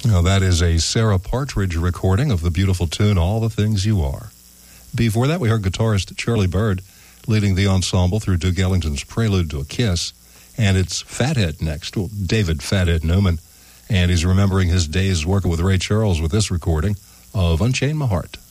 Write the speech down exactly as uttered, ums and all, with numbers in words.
Now, that is a Sarah Partridge recording of the beautiful tune, All the Things You Are. Before that, we heard guitarist Charlie Byrd leading the ensemble through Duke Ellington's Prelude to a Kiss. And it's Fathead next, well, David Fathead Newman. And he's remembering his days working with Ray Charles with this recording of Unchain My Heart.